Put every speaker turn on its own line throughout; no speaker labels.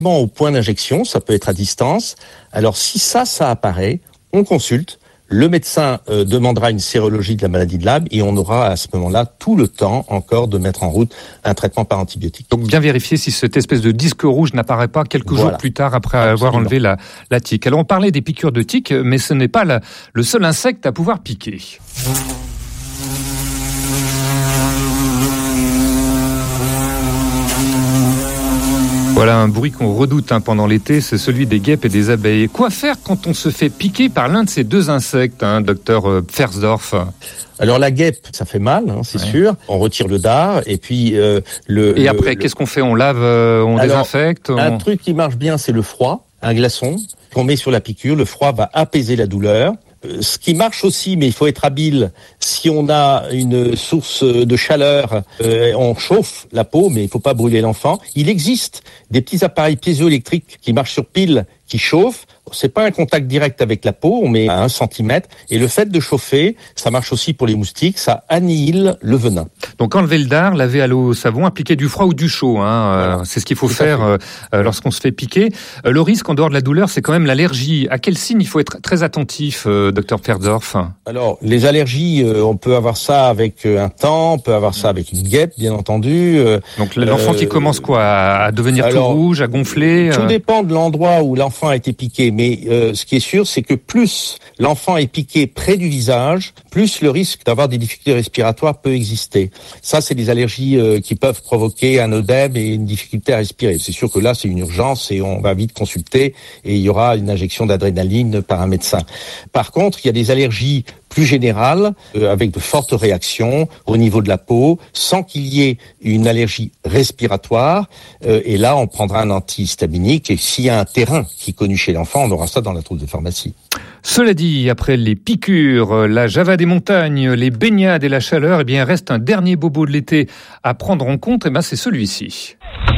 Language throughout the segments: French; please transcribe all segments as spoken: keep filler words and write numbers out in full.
Bon, au point d'injection, ça peut être à distance. Alors si ça, ça apparaît, on consulte. Le médecin euh, demandera une sérologie de la maladie de Lyme et on aura à ce moment-là tout le temps encore de mettre en route un traitement par antibiotique.
Donc bien vérifier si cette espèce de disque rouge n'apparaît pas quelques
voilà.
jours plus tard après
Absolument.
avoir enlevé la, la tique. Alors on parlait des piqûres de tiques, mais ce n'est pas la, le seul insecte à pouvoir piquer. Voilà un bruit qu'on redoute hein, pendant l'été, c'est celui des guêpes et des abeilles. Quoi faire quand on se fait piquer par l'un de ces deux insectes, hein, docteur Pfersdorf ?
Alors la guêpe, ça fait mal, hein, c'est ouais. sûr. On retire le dard et puis euh, le.
Et après,
le,
qu'est-ce qu'on fait ? On lave, euh, on
Alors,
désinfecte on...
Un truc qui marche bien, c'est le froid, un glaçon qu'on met sur la piqûre. Le froid va apaiser la douleur. Ce qui marche aussi, mais il faut être habile, si on a une source de chaleur, euh, on chauffe la peau, mais il faut pas brûler l'enfant. Il existe des petits appareils piézoélectriques qui marchent sur pile, qui chauffent. C'est pas un contact direct avec la peau, on met à un centimètre. Et le fait de chauffer, ça marche aussi pour les moustiques, ça annihile le venin.
Donc enlever le dard, laver à l'eau au savon, appliquer du froid ou du chaud, hein, voilà. euh, c'est ce qu'il faut Tout faire euh, euh, lorsqu'on se fait piquer. Euh, le risque, en dehors de la douleur, c'est quand même l'allergie. À quel signe il faut être très attentif, euh, docteur Pfersdorf ?
Alors, les allergies, euh, on peut avoir ça avec euh, un temps, on peut avoir ça avec une guêpe, bien entendu. Euh,
Donc l'enfant euh, qui commence quoi, à devenir alors, tout rouge, à gonfler
Tout
euh...
dépend de l'endroit où l'enfant a été piqué, mais euh, ce qui est sûr, c'est que plus l'enfant est piqué près du visage, plus le risque d'avoir des difficultés respiratoires peut exister. Ça, c'est des allergies euh, qui peuvent provoquer un œdème et une difficulté à respirer. C'est sûr que là, c'est une urgence et on va vite consulter et il y aura une injection d'adrénaline par un médecin. Par contre, il y a des allergies plus générales, euh, avec de fortes réactions au niveau de la peau, sans qu'il y ait une allergie respiratoire. Euh, et là, on prendra un antihistaminique. Et s'il y a un terrain qui est connu chez l'enfant, on aura ça dans la trousse de pharmacie.
Cela dit, après les piqûres, la java des montagnes, les baignades et la chaleur, eh bien, il reste un dernier bobo de l'été à prendre en compte. Eh bien, c'est celui-ci.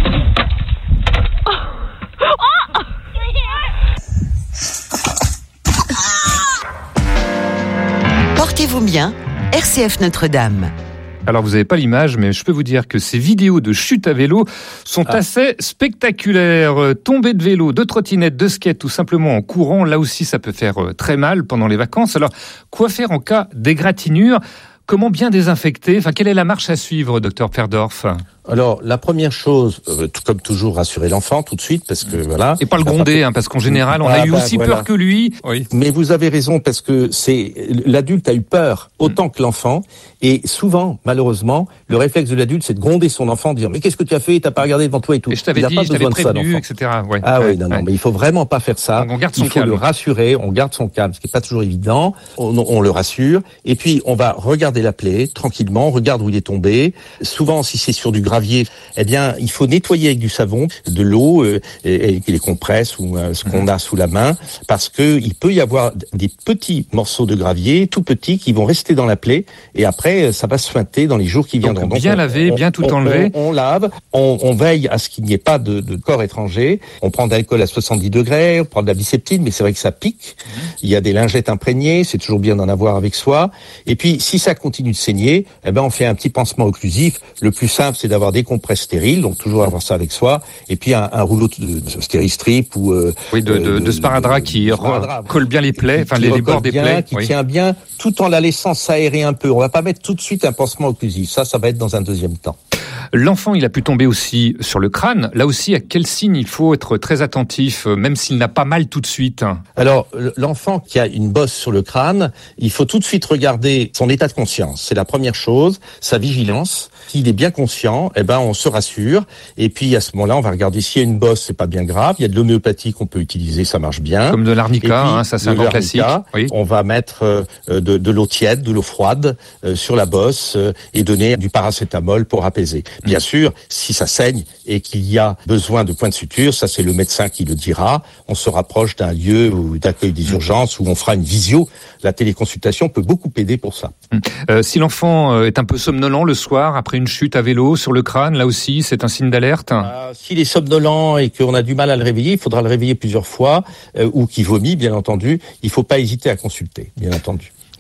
Portez-vous bien, R C F Notre-Dame.
Alors vous n'avez pas l'image, mais je peux vous dire que ces vidéos de chute à vélo sont ah. assez spectaculaires. Tomber de vélo, de trottinette, de skate, ou simplement en courant, là aussi ça peut faire très mal pendant les vacances. Alors quoi faire en cas d'égratignure ? Comment bien désinfecter ? Enfin, quelle est la marche à suivre, docteur Pfersdorf ?
Alors, la première chose, euh, tout comme toujours, rassurer l'enfant tout de suite, parce que voilà.
Et pas le gronder, hein, parce qu'en général, on ah, a eu bah, aussi voilà. peur que lui. Oui.
Mais vous avez raison, parce que c'est l'adulte a eu peur autant que l'enfant, et souvent, malheureusement, le réflexe de l'adulte, c'est de gronder son enfant, de dire mais qu'est-ce que tu as fait ? T'as pas regardé devant toi et tout.
Et je t'avais dit, je t'avais prévenu, et cetera. Ouais.
Ah
ouais,
oui, non, non,
ouais.
mais il faut vraiment pas faire ça.
Donc on garde son
il faut
calme.
le rassurer, on garde son calme, ce qui est pas toujours évident. On, on le rassure, et puis on va regarder la plaie tranquillement, on regarde où il est tombé. Souvent, si c'est sur du gravier, eh bien il faut nettoyer avec du savon, de l'eau euh, et, et les compresses ou euh, ce qu'on a sous la main, parce que il peut y avoir des petits morceaux de gravier, tout petits, qui vont rester dans la plaie, et après ça va se suinter dans les jours qui viendront.
Donc, bien
Donc,
laver,
on,
bien tout
on,
enlever.
On, on lave, on, on veille à ce qu'il n'y ait pas de, de corps étranger. On prend de l'alcool à soixante-dix degrés, on prend de la biseptine, mais c'est vrai que ça pique. Il y a des lingettes imprégnées, c'est toujours bien d'en avoir avec soi. Et puis si ça continue de saigner, eh ben on fait un petit pansement occlusif. Le plus simple, c'est d'avoir des compresses stériles, donc toujours avoir ça avec soi, et puis un, un rouleau de, de stéristrip ou euh,
oui de, de, de sparadrap qui de sparadrap, colle bien les plaies, enfin les, les bords des
bien,
plaies,
qui
oui.
tient bien, tout en la laissant s'aérer un peu. On va pas mettre tout de suite un pansement occlusif. Ça, ça va être dans un deuxième temps.
L'enfant, il a pu tomber aussi sur le crâne. Là aussi, à quel signe il faut être très attentif, même s'il n'a pas mal tout de suite ?
Alors, l'enfant qui a une bosse sur le crâne, il faut tout de suite regarder son état de conscience. C'est la première chose, sa vigilance. S'il est bien conscient, eh ben, on se rassure. Et puis, à ce moment-là, on va regarder s'il y a une bosse, c'est pas bien grave. Il y a de l'homéopathie qu'on peut utiliser, ça marche bien.
Comme de l'arnica, hein, ça c'est un grand classique. Oui.
On va mettre euh, de, de l'eau tiède, de l'eau froide euh, sur la bosse euh, et donner du paracétamol pour apaiser. Bien sûr, si ça saigne et qu'il y a besoin de points de suture, ça c'est le médecin qui le dira. On se rapproche d'un lieu ou d'accueil des urgences où on fera une visio. La téléconsultation peut beaucoup aider pour ça.
Euh, si l'enfant est un peu somnolent le soir après une chute à vélo sur le crâne, là aussi c'est un signe d'alerte.
Euh, s'il est somnolent et qu'on a du mal à le réveiller, il faudra le réveiller plusieurs fois, euh, ou qu'il vomit bien entendu. Il ne faut pas hésiter à consulter, bien entendu.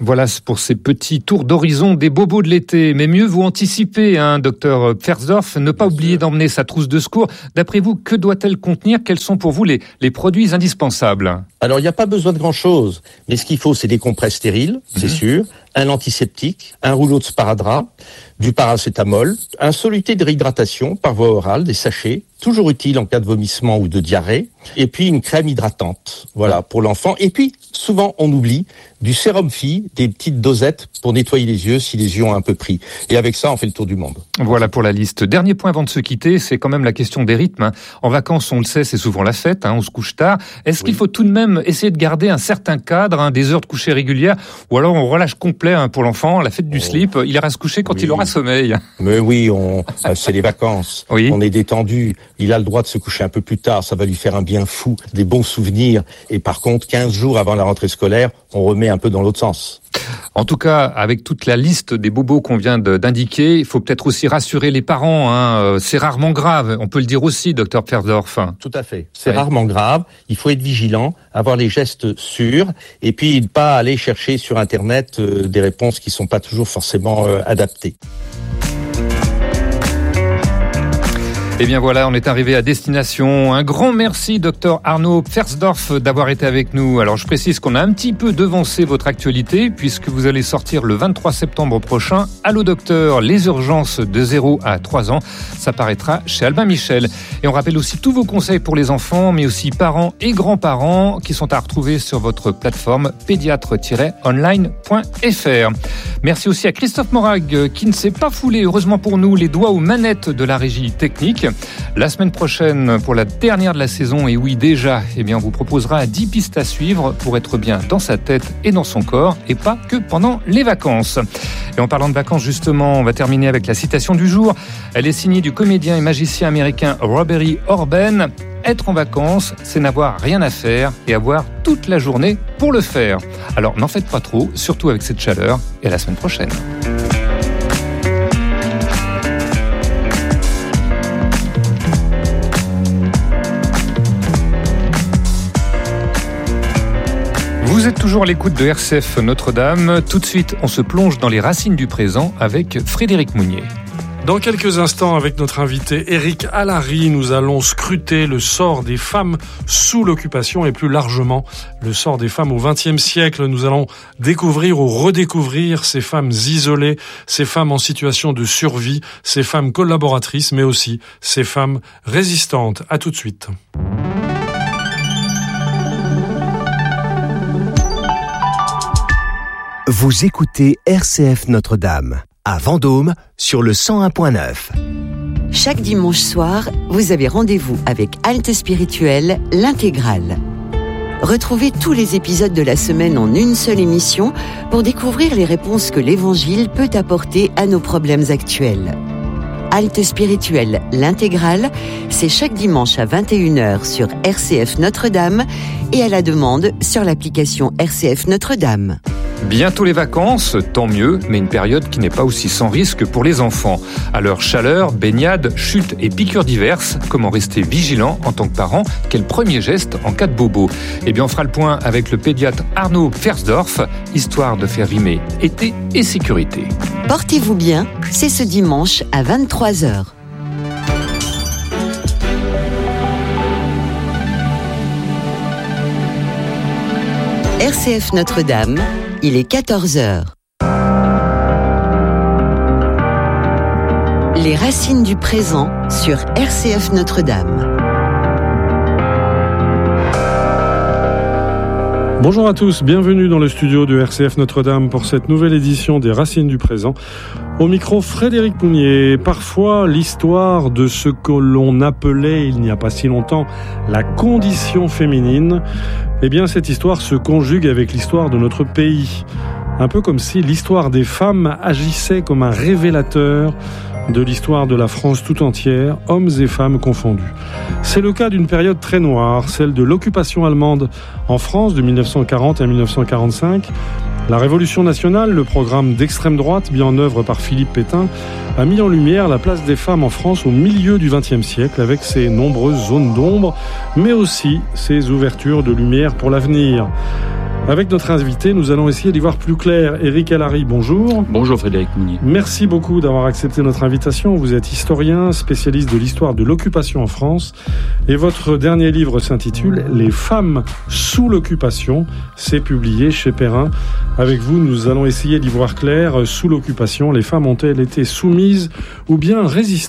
Voilà pour ces petits tours d'horizon des bobos de l'été. Mais mieux vous anticiper, hein, docteur Pfersdorf, ne pas oublier d'emmener sa trousse de secours. D'après vous, que doit-elle contenir? Quels sont pour vous les, les produits indispensables?
Alors, il n'y a pas besoin de grand-chose. Mais ce qu'il faut, c'est des compresses stériles, c'est mmh. sûr, un antiseptique, un rouleau de sparadrap, du paracétamol, un soluté de réhydratation par voie orale, des sachets, toujours utile en cas de vomissement ou de diarrhée, et puis une crème hydratante, voilà, pour l'enfant. Et puis, souvent, on oublie du sérum fille, des petites dosettes pour nettoyer les yeux si les yeux ont un peu pris. Et avec ça, on fait le tour du monde.
Voilà pour la liste. Dernier point avant de se quitter, c'est quand même la question des rythmes. Hein. En vacances, on le sait, c'est souvent la fête, hein, on se couche tard. Est-ce oui. qu'il faut tout de même essayer de garder un certain cadre, hein, des heures de coucher régulières, ou alors on relâche complet hein, pour l'enfant, la fête du oh. slip, il ira se coucher quand oui. il aura sommeil.
Mais oui, on, c'est les vacances, oui. on est détendu, il a le droit de se coucher un peu plus tard, ça va lui faire un bien fou, des bons souvenirs. Et par contre, quinze jours avant la rentrée scolaire, on remet un peu dans l'autre sens.
En tout cas, avec toute la liste des bobos qu'on vient de, d'indiquer, il faut peut-être aussi rassurer les parents. Hein. C'est rarement grave, on peut le dire aussi, docteur Pfersdorf.
Tout à fait, c'est ouais. rarement grave. Il faut être vigilant, avoir les gestes sûrs, et puis ne pas aller chercher sur Internet euh, des réponses qui ne sont pas toujours forcément euh, adaptées.
Et bien voilà, on est arrivé à destination. Un grand merci, docteur Arnaud Pfersdorf, d'avoir été avec nous. Alors je précise qu'on a un petit peu devancé votre actualité, puisque vous allez sortir le vingt-trois septembre prochain. Allô docteur, les urgences de zéro à trois ans. Ça paraîtra chez Albin Michel. Et on rappelle aussi tous vos conseils pour les enfants, mais aussi parents et grands-parents, qui sont à retrouver sur votre plateforme pédiatre tiret online point f r. Merci aussi à Christophe Morag, qui ne s'est pas foulé, heureusement pour nous, les doigts aux manettes de la régie technique. La semaine prochaine, pour la dernière de la saison, et oui déjà, eh bien on vous proposera dix pistes à suivre pour être bien dans sa tête et dans son corps, et pas que pendant les vacances. Et en parlant de vacances, justement, on va terminer avec la citation du jour. Elle est signée du comédien et magicien américain Robert Orben. Être en vacances, c'est n'avoir rien à faire et avoir toute la journée pour le faire. Alors n'en faites pas trop, surtout avec cette chaleur, et à la semaine prochaine. Vous êtes toujours à l'écoute de R C F Notre-Dame. Tout de suite, on se plonge dans les racines du présent avec Frédéric Mounier.
Dans quelques instants, avec notre invité Éric Allary, nous allons scruter le sort des femmes sous l'occupation et plus largement le sort des femmes au vingtième siècle. Nous allons découvrir ou redécouvrir ces femmes isolées, ces femmes en situation de survie, ces femmes collaboratrices, mais aussi ces femmes résistantes. À tout de suite.
Vous écoutez R C F Notre-Dame, à Vendôme, sur le cent un point neuf.
Chaque dimanche soir, vous avez rendez-vous avec Halte Spirituelle, l'intégrale. Retrouvez tous les épisodes de la semaine en une seule émission pour découvrir les réponses que l'Évangile peut apporter à nos problèmes actuels. Halte Spirituelle, l'intégrale, c'est chaque dimanche à vingt et une heures sur R C F Notre-Dame et à la demande sur l'application R C F Notre-Dame.
Bientôt les vacances, tant mieux, mais une période qui n'est pas aussi sans risque pour les enfants. À leur chaleur, baignade, chute et piqûres diverses, comment rester vigilant en tant que parent? Quel premier geste en cas de bobo? Eh bien, on fera le point avec le pédiatre Arnaud Pfersdorf, histoire de faire rimer été et sécurité.
Portez-vous bien, c'est ce dimanche à vingt-trois heures. R C F Notre-Dame, il est quatorze heures. Les racines du présent sur R C F Notre-Dame.
Bonjour à tous, bienvenue dans le studio de R C F Notre-Dame pour cette nouvelle édition des Racines du présent. Au micro, Frédéric Mounier. Parfois, l'histoire de ce que l'on appelait, il n'y a pas si longtemps, la condition féminine, eh bien, cette histoire se conjugue avec l'histoire de notre pays. Un peu comme si l'histoire des femmes agissait comme un révélateur de l'histoire de la France tout entière, hommes et femmes confondus. C'est le cas d'une période très noire, celle de l'occupation allemande en France de dix-neuf cent quarante à dix-neuf cent quarante-cinq. La Révolution nationale, le programme d'extrême droite mis en œuvre par Philippe Pétain, a mis en lumière la place des femmes en France au milieu du vingtième siècle avec ses nombreuses zones d'ombre, mais aussi ses ouvertures de lumière pour l'avenir. Avec notre invité, nous allons essayer d'y voir plus clair. Éric Alary, bonjour.
Bonjour Frédéric Mounier.
Merci beaucoup d'avoir accepté notre invitation. Vous êtes historien, spécialiste de l'histoire de l'occupation en France. Et votre dernier livre s'intitule « Les femmes sous l'occupation ». C'est publié chez Perrin. Avec vous, nous allons essayer d'y voir clair. Sous l'occupation, les femmes ont-elles été soumises ou bien résistantes ?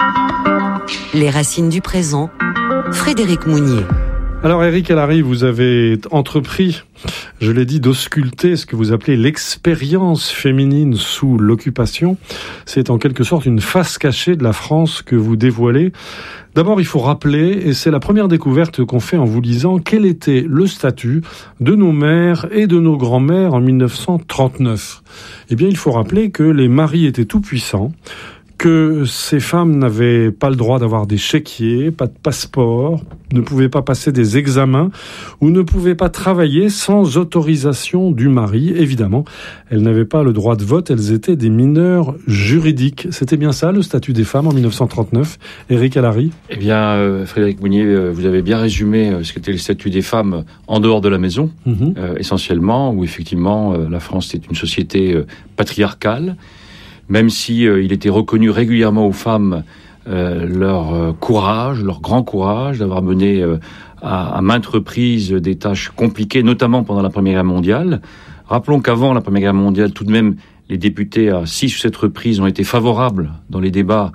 Les racines du présent, Frédéric Mounier.
Alors Éric Alary, vous avez entrepris, je l'ai dit, d'ausculter ce que vous appelez l'expérience féminine sous l'occupation. C'est en quelque sorte une face cachée de la France que vous dévoilez. D'abord, il faut rappeler, et c'est la première découverte qu'on fait en vous lisant, quel était le statut de nos mères et de nos grands-mères en mille neuf cent trente-neuf. Eh bien, il faut rappeler que les maris étaient tout-puissants, que ces femmes n'avaient pas le droit d'avoir des chéquiers, pas de passeport, ne pouvaient pas passer des examens ou ne pouvaient pas travailler sans autorisation du mari. Évidemment, elles n'avaient pas le droit de vote, elles étaient des mineurs juridiques. C'était bien ça, le statut des femmes en mille neuf cent trente-neuf, Éric Alary ?
Eh bien, euh, Frédéric Mounier, euh, vous avez bien résumé euh, ce qu'était le statut des femmes en dehors de la maison, mmh. euh, essentiellement, où effectivement euh, la France était une société euh, patriarcale. Même si euh, il était reconnu régulièrement aux femmes euh, leur euh, courage, leur grand courage d'avoir mené euh, à, à maintes reprises des tâches compliquées, notamment pendant la Première Guerre mondiale. Rappelons qu'avant la Première Guerre mondiale, tout de même, les députés à six ou sept reprises ont été favorables dans les débats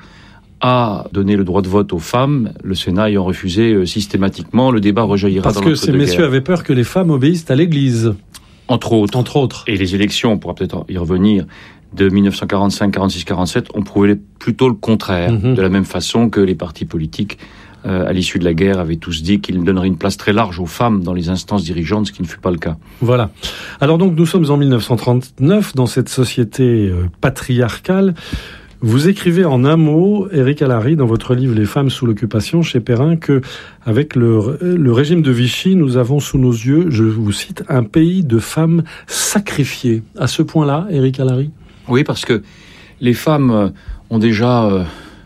à donner le droit de vote aux femmes, le Sénat ayant refusé euh, systématiquement. Le débat rejaillira
Parce
dans
que ces messieurs avaient peur que les femmes obéissent à l'Église.
Entre autres.
Entre autres.
Et les élections, on pourra peut-être y revenir, de mille neuf cent quarante-cinq, quarante-six, quarante-sept, on prouvait plutôt le contraire, mmh. de la même façon que les partis politiques, euh, à l'issue de la guerre, avaient tous dit qu'ils donneraient une place très large aux femmes dans les instances dirigeantes, ce qui ne fut pas le cas.
Voilà. Alors donc, nous sommes en mille neuf cent trente-neuf, dans cette société euh, patriarcale. Vous écrivez en un mot, Éric Alary, dans votre livre « Les femmes sous l'occupation » chez Perrin, que avec le, le régime de Vichy, nous avons sous nos yeux, je vous cite, un pays de femmes sacrifiées. À ce point-là, Éric Alary ?
Oui, parce que les femmes ont déjà, euh,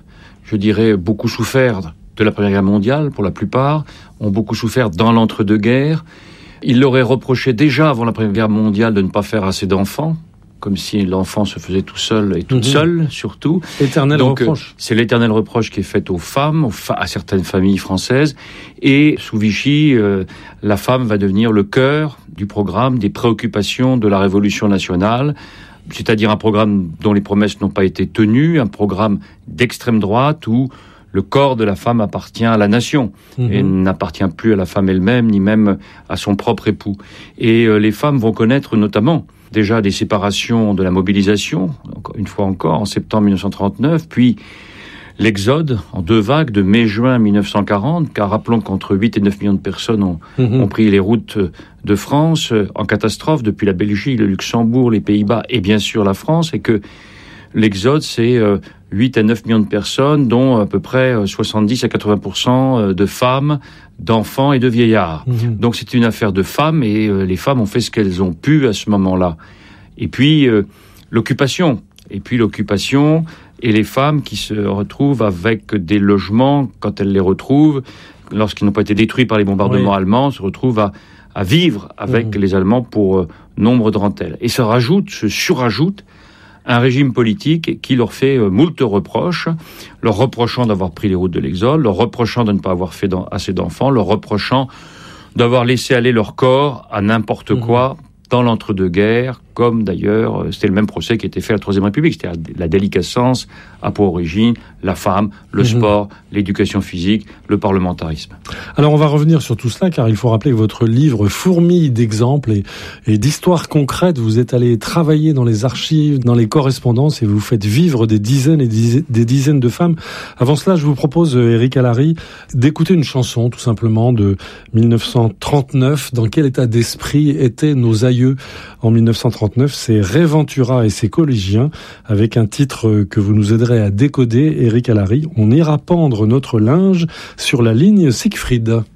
je dirais, beaucoup souffert de la Première Guerre mondiale, pour la plupart, ont beaucoup souffert dans l'entre-deux-guerres. Ils leur auraient reproché déjà avant la Première Guerre mondiale de ne pas faire assez d'enfants, comme si l'enfant se faisait tout seul et toute mmh. seule, surtout.
Éternel Donc, reproche.
Euh, c'est l'éternel reproche qui est fait aux femmes, aux fa- à certaines familles françaises. Et sous Vichy, euh, la femme va devenir le cœur du programme, des préoccupations de la Révolution nationale, c'est-à-dire un programme dont les promesses n'ont pas été tenues, un programme d'extrême droite où le corps de la femme appartient à la nation mmh. et n'appartient plus à la femme elle-même, ni même à son propre époux. Et euh, les femmes vont connaître notamment déjà des séparations de la mobilisation, une fois encore, en septembre mille neuf cent trente-neuf, puis l'exode en deux vagues de mai-juin mille neuf cent quarante, car rappelons qu'entre huit et neuf millions de personnes ont, mmh. ont pris les routes de France en catastrophe, depuis la Belgique, le Luxembourg, les Pays-Bas et bien sûr la France, et que l'exode, c'est huit à neuf millions de personnes, dont à peu près soixante-dix à quatre-vingts pour cent de femmes, d'enfants et de vieillards. Mmh. Donc c'est une affaire de femmes, et euh, les femmes ont fait ce qu'elles ont pu à ce moment-là. Et puis euh, l'occupation, et puis l'occupation, et les femmes qui se retrouvent avec des logements, quand elles les retrouvent, lorsqu'ils n'ont pas été détruits par les bombardements oui. allemands, se retrouvent à, à vivre avec mmh. les Allemands pour euh, nombre d'entre elles. Et ça rajoute, se surajoute, un régime politique qui leur fait euh, moult reproches, leur reprochant d'avoir pris les routes de l'exode, leur reprochant de ne pas avoir fait assez d'enfants, leur reprochant d'avoir laissé aller leur corps à n'importe mmh. quoi dans l'entre-deux-guerres, comme d'ailleurs, c'était le même procès qui était fait à la Troisième République, c'était la déliquescence a pour origine la femme, le mmh. sport, l'éducation physique, le parlementarisme.
Alors on va revenir sur tout cela, car il faut rappeler que votre livre fourmille d'exemples et, et d'histoires concrètes. Vous êtes allé travailler dans les archives, dans les correspondances, et vous faites vivre des dizaines et des dizaines de femmes. Avant cela, je vous propose, Éric Alary, d'écouter une chanson, tout simplement, de mille neuf cent trente-neuf. Dans quel état d'esprit étaient nos aïeux en mille neuf cent trente-neuf? C'est Ray Ventura et ses collégiens, avec un titre que vous nous aiderez à décoder, Éric Alary. On ira pendre notre linge sur la ligne Siegfried.